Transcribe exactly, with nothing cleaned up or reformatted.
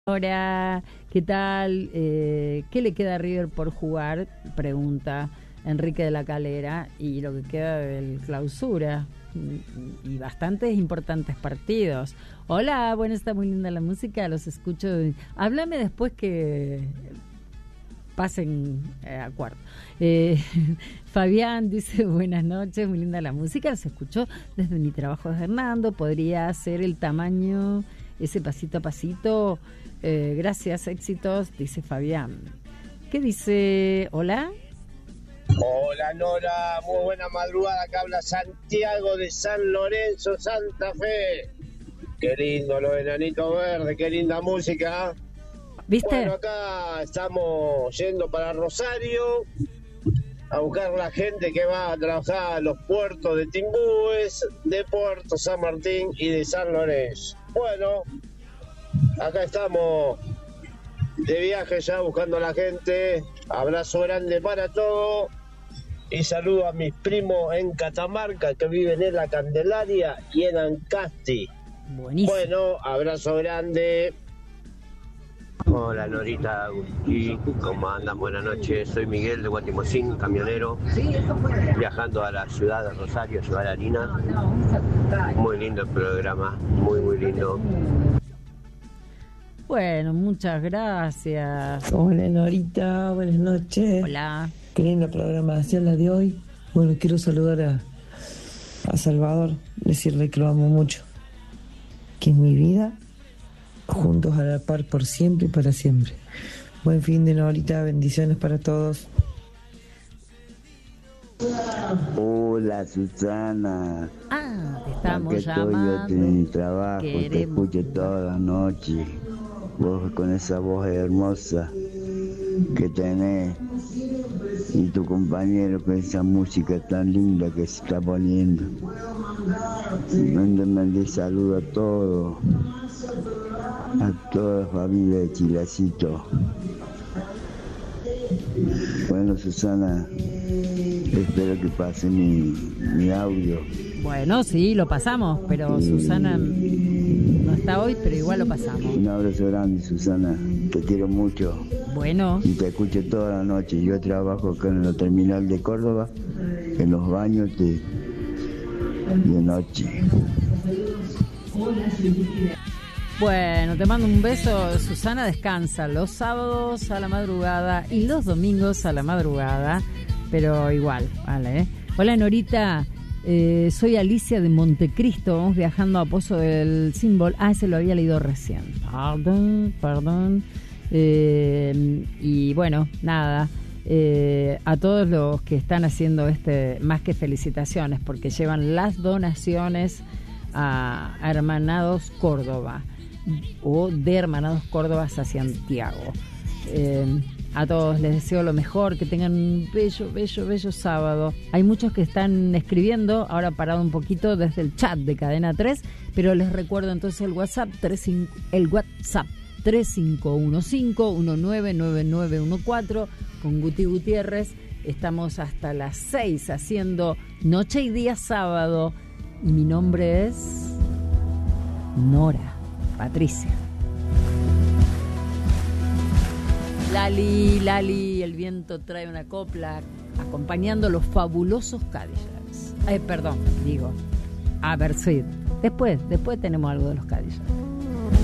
Hola, ¿qué tal? Eh, ¿qué le queda a River por jugar? Pregunta Enrique de la Calera. Y lo que queda del clausura. Y, y bastantes importantes partidos. Hola, bueno, está muy linda la música, los escucho. Háblame después que pasen eh, a cuarto. Eh, Fabián dice, buenas noches, muy linda la música, los escucho desde mi trabajo de Hernando. Podría ser el tamaño, ese pasito a pasito. Eh, gracias, éxitos, dice Fabián. ¿Qué dice? Hola. Hola Nora, muy buena madrugada, acá habla Santiago de San Lorenzo, Santa Fe. Qué lindo los enanitos verdes, qué linda música. ¿Viste? Bueno, acá estamos yendo para Rosario a buscar la gente que va a trabajar a los puertos de Timbúes, de Puerto San Martín y de San Lorenzo. Bueno, acá estamos de viaje ya buscando a la gente. Abrazo grande para todos y saludo a mis primos en Catamarca que viven en La Candelaria y en Ancasti. Buenísimo. Bueno, abrazo grande. Hola Norita, Agustín, ¿cómo andan? Buenas noches, soy Miguel de Guatimocín, camionero, viajando a la ciudad de Rosario a llevar harina. Muy lindo el programa, muy muy lindo. Bueno, muchas gracias. Hola Norita, buenas noches. Hola. Qué linda programación la de hoy. Bueno, quiero saludar a, a Salvador, decirle que lo amo mucho, que es mi vida, juntos a la par por siempre y para siempre. Buen fin de Norita, bendiciones para todos. Hola Susana. Ah, te estamos Aquí estoy llamando. yo en mi trabajo, te Queremos. escucho toda la noche. Vos con esa voz hermosa que tenés y tu compañero con esa música tan linda que se está poniendo. Mándame saludo a todos, a toda la familia de Chilacito. Bueno Susana, espero que pase mi, mi audio. Bueno, sí, lo pasamos, pero Sí. Susana no está hoy, pero igual lo pasamos. Un abrazo grande Susana, te quiero mucho. Bueno, Y te escucho toda la noche. Yo trabajo acá en la terminal de Córdoba, en los baños de, de noche. bueno, te mando un beso. Susana descansa los sábados a la madrugada y los domingos a la madrugada, pero igual, vale, ¿eh? Hola Norita, eh, soy Alicia de Montecristo, vamos viajando a Pozo del Símbolo. Ah, ese lo había leído recién. Perdón, perdón. Eh, y bueno, nada, eh, a todos los que están haciendo este, más que felicitaciones, porque llevan las donaciones a, a Hermanados Córdoba o de Hermanados Córdoba a Santiago. Eh, a todos les deseo lo mejor, que tengan un bello, bello, bello sábado. Hay muchos que están escribiendo, ahora parado un poquito desde el chat de Cadena tres, pero les recuerdo entonces el WhatsApp, treinta, el WhatsApp tres cinco uno cinco uno nueve nueve nueve uno cuatro con Guti Gutiérrez. Estamos hasta las seis haciendo noche y día sábado y mi nombre es Nora Patricia. Lali, Lali, el viento trae una copla acompañando los fabulosos Cadillacs. Ay, perdón, digo, a ver, sí, después, después tenemos algo de los Cadillacs.